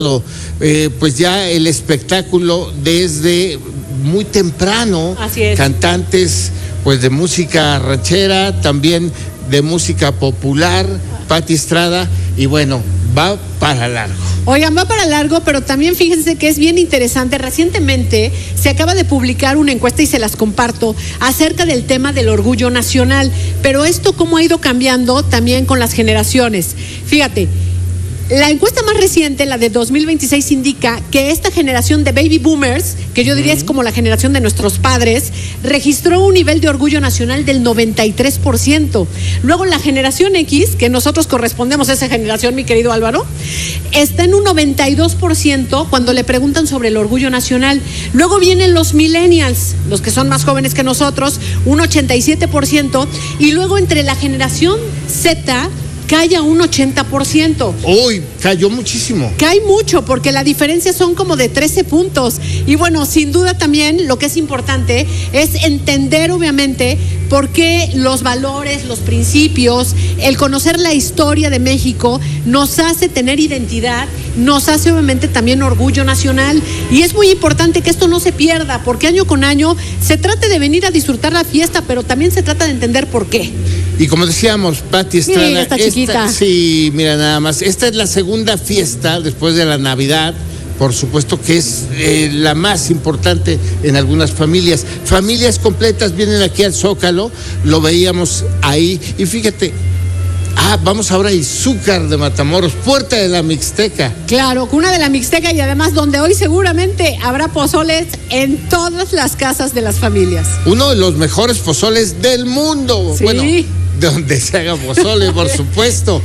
Pues ya el espectáculo desde muy temprano. Así es. Cantantes pues de música ranchera, también de música popular, Pati Estrada, y bueno, va para largo. Oigan, va para largo, pero también fíjense que es bien interesante. Recientemente se acaba de publicar una encuesta y se las comparto acerca del tema del orgullo nacional, pero esto cómo ha ido cambiando también con las generaciones. Fíjate, la encuesta más reciente, la de 2026, indica que esta generación de baby boomers, que yo diría es como la generación de nuestros padres, registró un nivel de orgullo nacional del 93%. Luego la generación X, que nosotros correspondemos a esa generación, mi querido Álvaro, está en un 92% cuando le preguntan sobre el orgullo nacional. Luego vienen los millennials, los que son más jóvenes que nosotros, un 87%. Y luego entre la generación Z cae a un 80%. Uy, cayó muchísimo. Cae mucho porque la diferencia son como de 13 puntos. Y bueno, sin duda también lo que es importante es entender obviamente por qué los valores, los principios, el conocer la historia de México nos hace tener identidad, nos hace obviamente también orgullo nacional. Y es muy importante que esto no se pierda, porque año con año se trate de venir a disfrutar la fiesta, pero también se trata de entender por qué. Y como decíamos, Pati Estrada, mira, está chiquita. Sí, mira nada más, esta es la segunda fiesta después de la Navidad, por supuesto que es la más importante en algunas familias. Familias completas vienen aquí al Zócalo, lo veíamos ahí, y fíjate, vamos ahora a Izúcar de Matamoros, Puerta de la Mixteca. Claro, cuna de la Mixteca, y además donde hoy seguramente habrá pozoles en todas las casas de las familias. Uno de los mejores pozoles del mundo. Sí. Bueno, donde se haga pozole, por supuesto.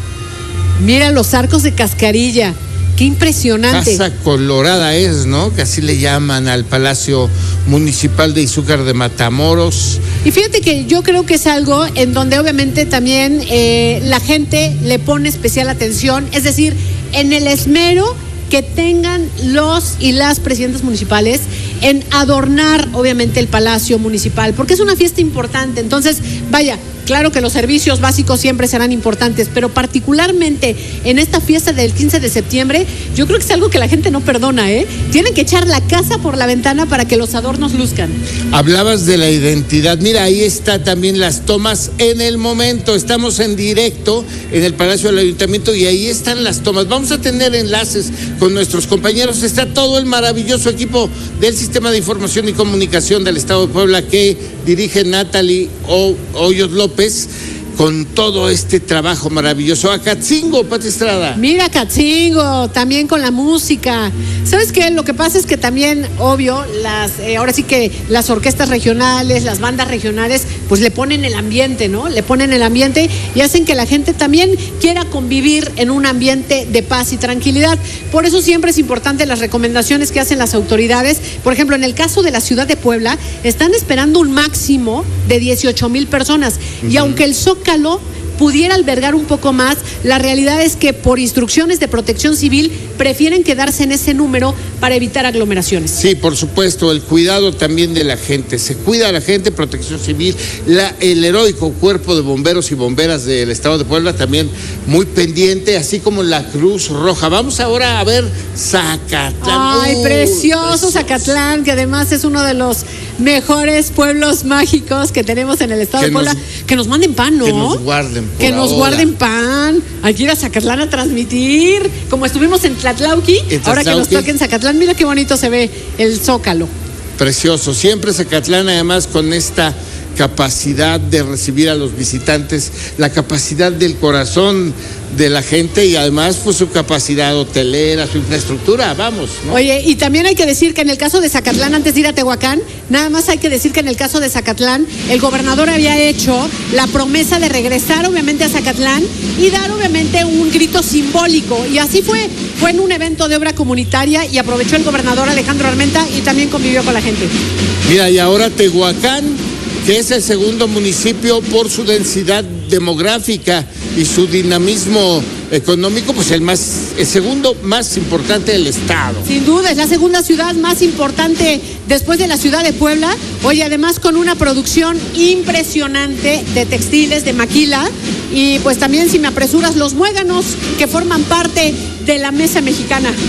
Mira los arcos de cascarilla, qué impresionante. Casa Colorada es, ¿no? Que así le llaman al Palacio Municipal de Izúcar de Matamoros. Y fíjate que yo creo que es algo en donde obviamente también la gente le pone especial atención, es decir, en el esmero que tengan los y las presidentas municipales en adornar obviamente el Palacio Municipal, porque es una fiesta importante. Entonces, vaya, claro que los servicios básicos siempre serán importantes, pero particularmente en esta fiesta del 15 de septiembre, yo creo que es algo que la gente no perdona, ¿eh? Tienen que echar la casa por la ventana para que los adornos luzcan. Hablabas de la identidad, mira, ahí está también las tomas en el momento, estamos en directo en el Palacio del Ayuntamiento y ahí están las tomas. Vamos a tener enlaces con nuestros compañeros, está todo el maravilloso equipo del Sistema de Información y Comunicación del Estado de Puebla que dirige Natalie Hoyos López, con todo este trabajo maravilloso. Acatzingo, Pati Estrada. Mira, Acatzingo, también con la música. ¿Sabes qué? Lo que pasa es que también, obvio, ahora sí que las orquestas regionales, las bandas regionales, pues le ponen el ambiente, ¿no? Le ponen el ambiente y hacen que la gente también quiera convivir en un ambiente de paz y tranquilidad. Por eso siempre es importante las recomendaciones que hacen las autoridades. Por ejemplo, en el caso de la ciudad de Puebla, están esperando un máximo de 18,000 personas. Y aunque el Zócalo pudiera albergar un poco más, la realidad es que por instrucciones de Protección Civil prefieren quedarse en ese número para evitar aglomeraciones. Sí, por supuesto, el cuidado también de la gente, se cuida a la gente, Protección Civil, el heroico cuerpo de bomberos y bomberas del Estado de Puebla también muy pendiente, así como la Cruz Roja. Vamos ahora a ver Zacatlán. Ay, precioso Zacatlán, que además es uno de los mejores pueblos mágicos que tenemos en el Estado de Puebla. Que nos manden pan, ¿no? Que nos guarden. Que nos guarden pan. Hay que ir a Zacatlán a transmitir. Como estuvimos en Tlatlauqui, ahora que nos toque en Zacatlán, mira qué bonito se ve el Zócalo. Precioso. Siempre Zacatlán, además, con esta capacidad de recibir a los visitantes, la capacidad del corazón de la gente y además pues su capacidad hotelera, su infraestructura, vamos, ¿no? Oye, y también hay que decir que en el caso de Zacatlán, antes de ir a Tehuacán, nada más hay que decir que en el caso de Zacatlán, el gobernador había hecho la promesa de regresar obviamente a Zacatlán y dar obviamente un grito simbólico, y así fue en un evento de obra comunitaria y aprovechó el gobernador Alejandro Armenta y también convivió con la gente. Mira, y ahora Tehuacán, que es el segundo municipio por su densidad demográfica y su dinamismo económico, pues el segundo más importante del estado. Sin duda, es la segunda ciudad más importante después de la ciudad de Puebla. Oye, además con una producción impresionante de textiles, de maquila, y pues también, si me apresuras, los muéganos que forman parte de la mesa mexicana.